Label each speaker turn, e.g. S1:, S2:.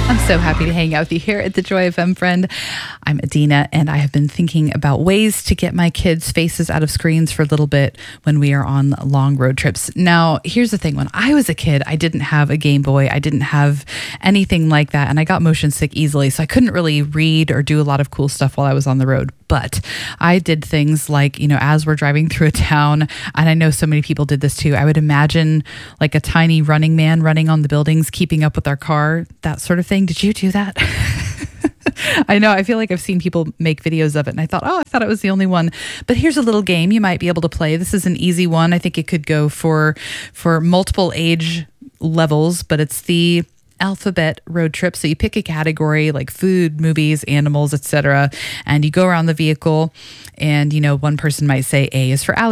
S1: I'm so happy to hang out with you here at the Joy FM, friend. I'm Adina, and I have been thinking about ways to get my kids' faces out of screens for a little bit when we are on long road trips. Now, here's the thing. When I was a kid, I didn't have a Game Boy. I didn't have anything like that, and I got motion sick easily, so I couldn't really read or do a lot of cool stuff while I was on the road. But I did things like, as we're driving through a town, and I know so many people did this too, I would imagine like a tiny running man running on the buildings, keeping up with our car, that sort of thing. Did you do that? I know. I feel like I've seen people make videos of it, and I thought it was the only one. But here's a little game you might be able to play. This is an easy one. I think it could go for multiple age levels, but it's the alphabet road trip. So you pick a category like food, movies, animals, etc., and you go around the vehicle, and one person might say A is for